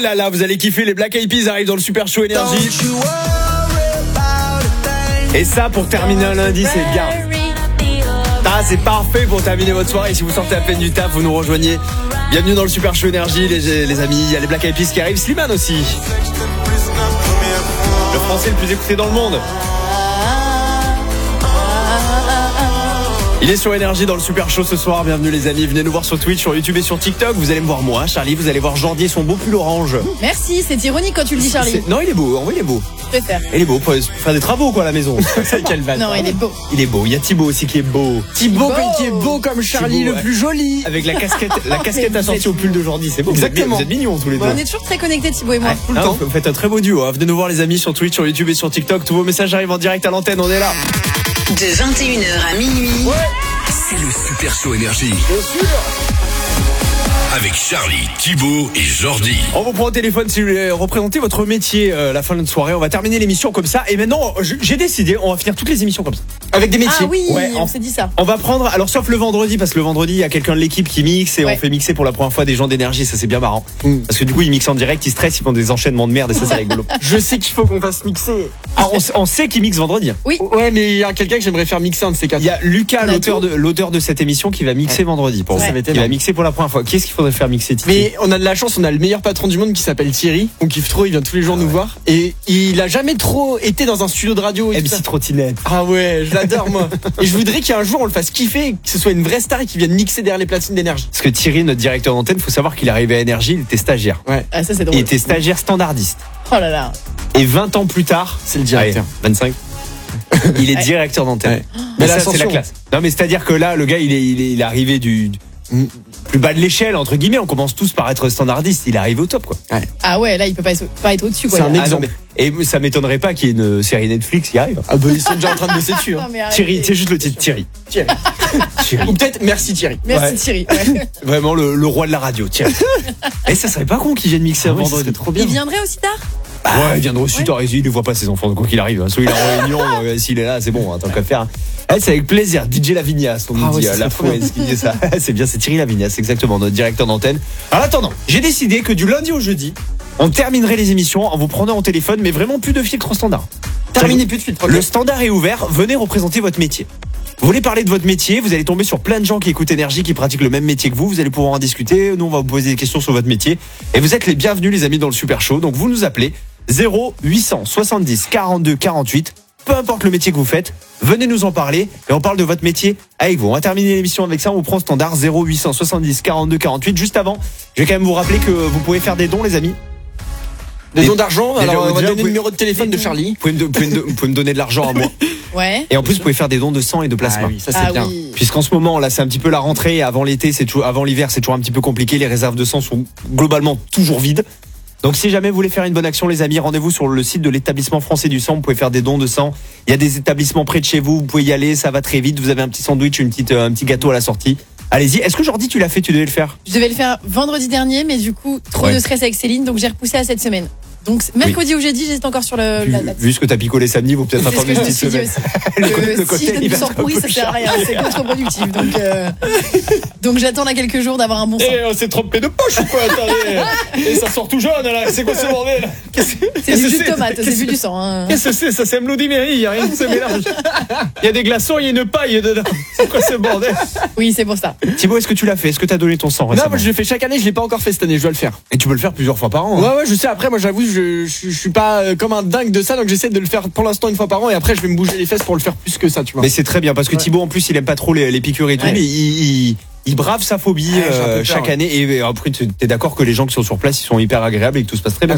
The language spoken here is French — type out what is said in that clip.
là là, vous allez kiffer, les Black Eyed Peas arrivent dans le Super Show Énergie. Et ça, pour terminer un lundi, c'est bien. Ah, c'est parfait pour terminer votre soirée. Si vous sortez à peine du taf, vous nous rejoignez. Bienvenue dans le Super Show Énergie, les amis. Il y a les Black Eyed Peas qui arrivent. Slimane aussi. Le français le plus écouté dans le monde. Il est sur Énergie dans le Super Show ce soir. Bienvenue les amis. Venez nous voir sur Twitch, sur YouTube et sur TikTok. Vous allez me voir moi, Charlie. Vous allez voir Jordi et son beau pull orange. Merci, c'est ironique quand tu le dis, Charlie. Non, il est beau. En vrai, il est beau. Je préfère. Il est beau. Pour faire des travaux quoi à la maison. C'est quelle vanne. Non, il est beau. Il est beau. Il y a Thibaut aussi qui est beau. Thibaut qui est beau comme Charlie, Thibaut, le plus joli. Avec la casquette assortie au pull de Jordi. C'est beau. Exactement. Vous êtes mignons tous les deux. On est toujours très connectés, Thibaut et moi. Tout le temps. Vous faites un très beau duo. Venez nous voir les amis sur Twitch, sur YouTube et sur TikTok. Tous vos messages arrivent en direct à l'antenne. On est là. De 21h à minuit. Ouais. C'est le Super Show Énergie. Bien sûr. Avec Charlie, Thibaut et Jordi. On vous prend au téléphone si vous voulez représenter votre métier la fin de notre soirée. On va terminer l'émission comme ça. Et maintenant, j'ai décidé, on va finir toutes les émissions comme ça. Avec des métiers. Ah oui, ouais, on s'est dit ça. On va prendre, alors sauf le vendredi, parce que le vendredi, il y a quelqu'un de l'équipe qui mixe et Ouais. on fait mixer pour la première fois des gens d'énergie. Ça, c'est bien marrant. Parce que du coup, ils mixent en direct, ils stressent, ils font des enchaînements de merde et ça, c'est rigolo. Je sais qu'il faut qu'on fasse mixer. Alors, on sait qu'ils mixent vendredi. Oui. Ouais, mais il y a quelqu'un que j'aimerais faire mixer un de ces quatre. Il y a Lucas, On a l'auteur de cette émission, qui va mixer vendredi pour vous. Ouais. Ça va être Il va énorme. mixer pour la première fois. Qui est-ce qu'il faudrait faire mixer, Titi? Mais on a de la chance, on a le meilleur patron du monde qui s'appelle Thierry. On kiffe trop, il vient tous les jours nous voir. Et il a jamais trop été dans un studio de radio et tout ça. MC Trottinette. Ah ouais, je l'adore moi. Et je voudrais qu'un jour on le fasse kiffer, que ce soit une vraie star et qu'il vienne mixer derrière les platines d'énergie. Parce que Thierry, notre directeur d'antenne, faut savoir qu'il est arrivé à Énergie, il était stagiaire. Ouais, Ah, ça, c'est Il drôle. était stagiaire standardiste. Oh là là. Et 20 ans plus tard, c'est le directeur. allez, 25. Il est directeur d'antenne. Ouais. Mais Mais ça, c'est la l'ascension. classe. Non, mais c'est-à-dire que là, le gars, il est arrivé du plus bas de l'échelle, entre guillemets. On commence tous par être standardiste. Il est arrivé au top, quoi. Ah ouais, là, il peut pas être au-dessus, quoi. C'est un Il y a- exemple. Et ça m'étonnerait pas qu'il y ait une série Netflix qui arrive. Ah bah ils sont déjà en train de bosser dessus. Non, Hein. mais arrêtez. Thierry, c'est juste le titre, Thierry. Thierry. Thierry. Ou peut-être merci Thierry. Merci, Ouais. Thierry. Ouais. Vraiment le roi de la radio, Thierry. Et ça serait pas con qu'il vienne mixer un Ouais, ça vendredi. serait trop bien. Il viendrait aussi tard? Ouais, il viendra aussi tard. Il ne voit pas ses enfants, donc quoi qu'il arrive. Soit il est en réunion, s'il est là, c'est bon, tant qu'à faire. C'est avec plaisir. DJ Lavignas, on nous Ah ouais, dit, ça la serait trop fouesse qui dit ça. C'est bien, c'est Thierry Lavignas, exactement, notre directeur d'antenne. En attendant, j'ai décidé que du lundi au jeudi, on terminerait les émissions en vous prenant au téléphone, mais vraiment plus de filtre standard. Terminé plus de suite. Le standard est ouvert, venez représenter votre métier. Vous voulez parler de votre métier, vous allez tomber sur plein de gens qui écoutent Énergie, qui pratiquent le même métier que vous allez pouvoir en discuter, nous on va vous poser des questions sur votre métier, et vous êtes les bienvenus les amis dans le Super Show, donc vous nous appelez 0870 42 48, peu importe le métier que vous faites, venez nous en parler, et on parle de votre métier avec vous. On va terminer l'émission avec ça, on vous prend standard 0870 42 48, juste avant, je vais quand même vous rappeler que vous pouvez faire des dons les amis. Des dons d'argent, Déjà, alors on va déjà, donner vous le numéro de téléphone de Charlie. Vous pouvez me donner de l'argent à moi, Ouais. et en plus vous pouvez faire des dons de sang et de plasma. Ah oui, ça c'est Ah bien. oui. Puisqu'en ce moment, là, c'est un petit peu la rentrée. Avant l'été, avant l'hiver, c'est toujours un petit peu compliqué. Les réserves de sang sont globalement toujours vides. Donc, si jamais vous voulez faire une bonne action, les amis, rendez-vous sur le site de l'établissement français du sang. Vous pouvez faire des dons de sang. Il y a des établissements près de chez vous. Vous pouvez y aller. Ça va très vite. Vous avez un petit sandwich, un petit gâteau à la sortie. Allez-y. Est-ce que Jordi, tu l'as fait? Tu devais le faire. Je devais le faire vendredi dernier, mais du coup, trop Ouais. de stress avec Céline, donc j'ai repoussé à cette semaine. Donc, mercredi ou jeudi, j'étais encore sur la date. Vu ce que t'as picolé samedi, vous peut-être C'est ce attendre que une je me petite suis dit semaine. aussi. Le Que côté, si je donne il du va sang être un pourri, peu ça sert à cher. rien, c'est contre-productif. Donc j'attends dans quelques jours d'avoir un bon sang. on s'est trompé de poche ou quoi? Attendez. Et ça sort tout jaune là. C'est quoi ce bordel? C'est du jus de tomate, c'est plus du sang. Hein. Qu'est-ce que c'est? Ça c'est Bloody Mary, il n'y a rien qui se mélange. Il y a des glaçons, il y a une paille dedans. C'est quoi ce bordel? Oui, c'est pour ça. Thibaut, est-ce que tu l'as fait? Est-ce que tu as donné ton sang Non, récemment? moi je le fais chaque année, je l'ai pas encore fait cette année, je dois le faire. Et tu peux le faire plusieurs fois par an. hein. Ouais, je sais. Après, moi, j'avoue, je suis pas comme un dingue de ça, donc j'essaie de le faire pour l'instant une fois par an, et après, je vais me bouger les fesses pour le faire plus que ça, tu vois. Mais c'est très bien parce que Ouais. Thibaut, en plus, il aime pas trop les piqûres et tout, Ouais. mais il brave sa phobie Ouais, j'ai un peu peur, chaque ouais. année. Et après, tu es d'accord que les gens qui sont sur place, ils sont hyper agréables et que tout se passe très bien.